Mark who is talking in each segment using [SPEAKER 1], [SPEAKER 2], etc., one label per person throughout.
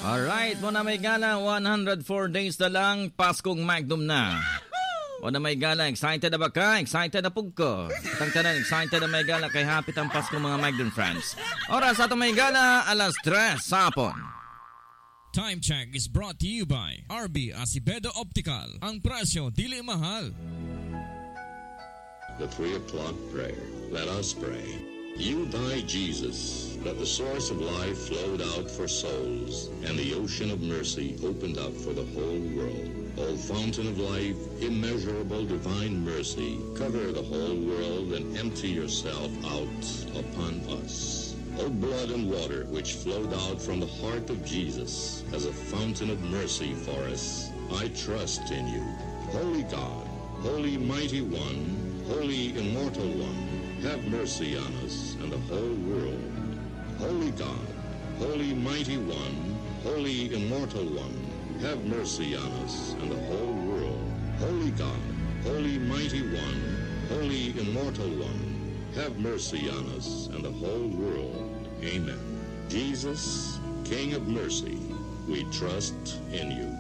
[SPEAKER 1] Alright, muna may gala, 104 days na lang, Paskong Magnum na. Muna may gala, excited na ba ka? Excited na pug ko. Tangtanan, excited na may gala kay hapit ang Paskong mga Magnum friends. Oras ato may gala, 3:00 sa hapon.
[SPEAKER 2] Time check is brought to you by RB Acevedo Optical. Ang presyo, dili mahal.
[SPEAKER 3] The 3 o'clock prayer. Let us pray. You died, Jesus, that the source of life flowed out for souls, and the ocean of mercy opened up for the whole world. O fountain of life, immeasurable divine mercy, cover the whole world and empty yourself out upon us. O blood and water which flowed out from the heart of Jesus as a fountain of mercy for us, I trust in you. Holy God, Holy Mighty One, Holy Immortal One, have mercy on us and the whole world. Holy God, Holy Mighty One, Holy Immortal One, have mercy on us and the whole world. Holy God, Holy Mighty One, Holy Immortal One, have mercy on us and the whole world. Amen. Jesus, King of mercy, we trust in you.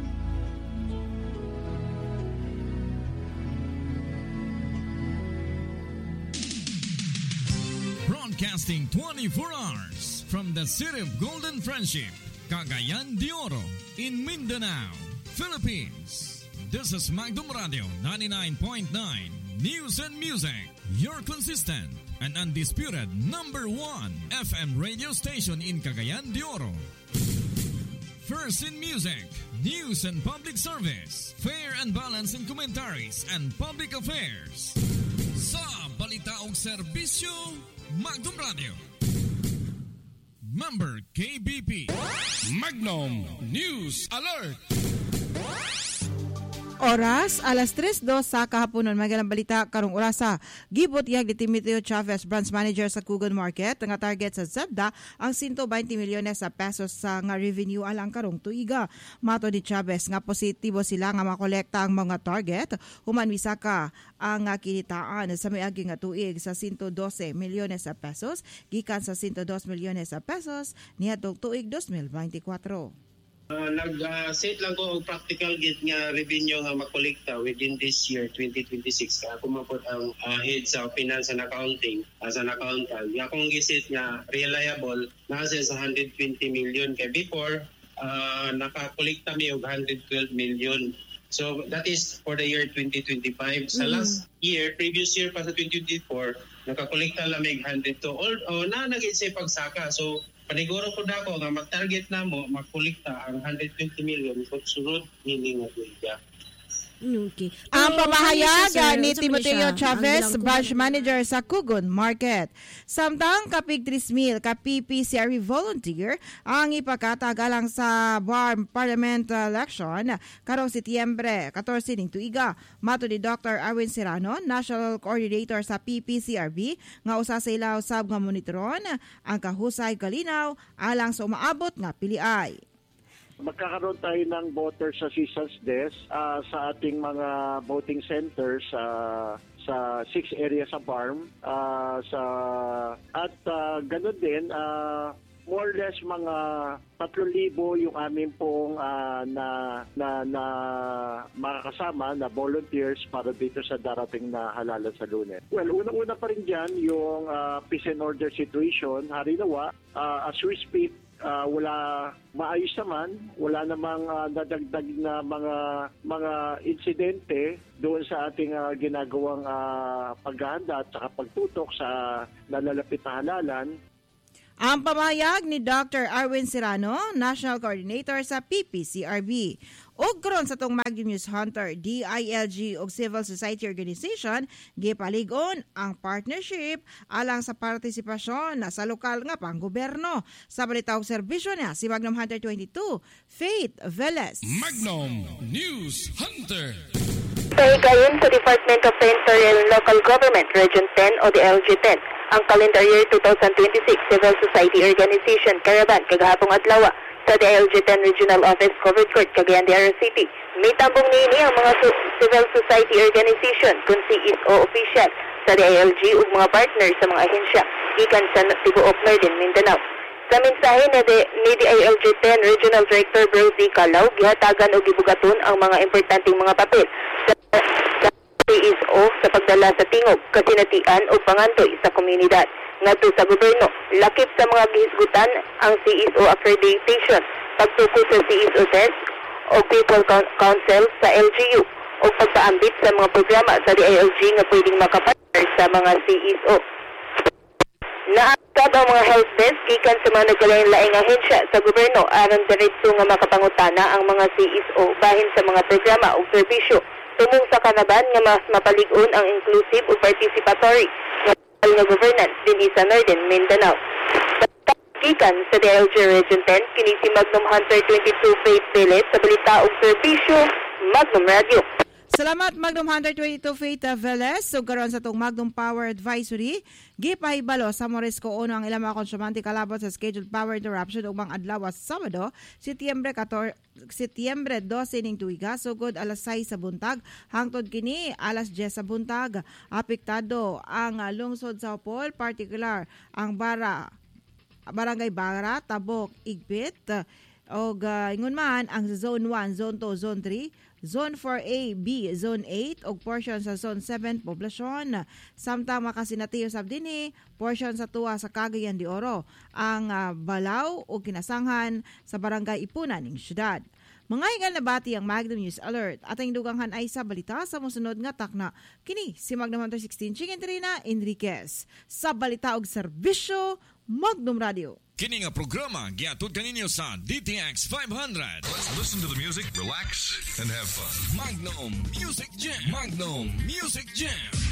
[SPEAKER 2] Broadcasting 24 hours from the city of Golden Friendship, Cagayan de Oro, in Mindanao, Philippines. This is Magnum Radio 99.9 News and Music, your consistent and undisputed #1 FM radio station in Cagayan de Oro. First in music, news and public service, fair and balanced in commentaries and public affairs. Sa balita o serbisyo, Magnum Radio. Member KBP. Magnum News Alert.
[SPEAKER 4] Oras, 3:02 sa kahaponon. Magalang balita karong orasa. Gibot yag ni Timoteo Chavez, branch manager sa Kugon Market, nga target sa ZEBDA ang 120 milyones sa pesos sa nga revenue alang karong tuiga. Mato ni Chavez nga positibo sila nga makolekta ang mga target human misaka ang kinitaan sa miagi nga tuig sa 112 milyones sa pesos gikan sa 102 milyones sa pesos niadtong tuig 2024.
[SPEAKER 5] Nag-set lang ko ang practical gate nga revenue nga makolekta within this year, 2026. Ako mapot ang head sa finance and accounting as an accountant. Nga akong giset nga reliable nasa sa 120 million kay before nakakolekta mi og 112 million. So that is for the year 2025. Sa last year, previous year pa sa 2024, nakakolekta lamig 102. Na nag-isip pagsaka. So paniguro ko na ako nga mag-target na mo, magkulikta ang 120 million kung sunod hindi nga tuiga.
[SPEAKER 4] Okay. Ang pamahayag ni Timoteo Chavez, branch manager sa Kugon Market. Samtang kapig 3,000 ka PPCRE volunteer ang ipakatagalang sa BARM Parliament election karong Setyembre 14 ning tuiga. Mato ni Dr. Arwin Serrano, National Coordinator sa PPCRB, nga usa sa ilaw sab nga monitoron ang kahusay kalinaw alang sa umaabot nga piliay.
[SPEAKER 6] Magkakaroon tayo ng voters assistance desk sa ating mga voting centers sa 6 areas sa BARM. Ganun din, more or less mga 3,000 yung amin pong na makakasama na volunteers para dito sa darating na halalan sa Lunes. Well, unang-una pa rin dyan yung peace and order situation. Harinawa, as we speak, wala maayos naman, wala namang nadagdag na mga insidente doon sa ating ginagawang paghahanda at saka pagtutok sa nalalapit na halalan.
[SPEAKER 4] Ang pamayag ni Dr. Arwin Serrano, National Coordinator sa PPCRB. Ug karon sa tong Magnum News Hunter, DILG ug Civil Society Organization gipaligon ang partnership alang sa partisipasyon sa lokal nga panggobyerno. Sa balita ug serbisyo niya si Magnum Hunter 22, Faith Velez.
[SPEAKER 2] Magnum News Hunter.
[SPEAKER 7] Pahigayon sa Department of the Interior and Local Government, Region 10 o DLG 10. Ang calendar year 2026 Civil Society Organization Caravan kagahapong adlaw sa DLG 10 Regional Office Covered Court, Cagayan de Oro City. May tambong niini ang mga Civil Society Organization kung CSO official sa DILG ug mga partner sa mga ahensya gikan sa tibuok Northern Mindanao. Sa mensahe ni DILG-10 Regional Director Brody Calaw, gihatagan o gibugaton ang mga importanteng mga papel sa CSO sa pagdala sa tingog, kasinatian o pangandoy sa komunidad. Ngadto sa gobyerno, lakip sa mga gihisgutan ang CSO accreditation, pagtukod sa CSO test o People Council sa LGU o pagpaambit sa mga programa sa DILG nga pwedeng makapartner sa mga CSO. Naakab ang mga health desk gikan sa mga nagkalain-laing ahensya sa gobyerno aron diretso nga makapangutana ang mga CSO bahin sa mga programa o serbisyo tumong sa kanaban nga mas mapalig-on ang inclusive o participatory nga governance dinhi sa Northern Mindanao. Gikan sa DILG Region 10 kini si Magnum Hunter 22 Faith Village sa balita ug serbisyo Magnum Radio.
[SPEAKER 4] Salamat Magnum Hunter 22 Faith Velez. So karon sa tong Magnum Power Advisory, gipahibalo sa Morisco Uno ang ilang mga konsumante kalabot sa scheduled power interruption ug mga adlaw sa Sabado, Setyembre 12 ning tuiga sugod alas 6 sa buntag hangtod kini alas 10 sa buntag. Apektado ang lungsod sa Opol, particular ang Barangay Bara, Tabok, Igpit og ingon man ang Zone 1, Zone 2, Zone 3, Zone 4A, B, Zone 8 ug portion sa Zone 7 poblasyon. Samtang makasinatiyo sab dinhi portion sa tuwa sa Cagayan de Oro ang Balao ug kinasanghan sa Barangay Ipunan ning syudad. Mga hingal na bati ang Magnum News Alert at ang duganghan ay sa balita sa musunod nga takna. Kini si Magnum Hunter 16 Chiquintrina Enriquez sa balita og serbisyo Magnum Radio.
[SPEAKER 2] Kini nga programa giatud kaninyo sa DTX 500. Let's listen to the music, relax, and have fun. Magnum Music Jam. Magnum Music Jam.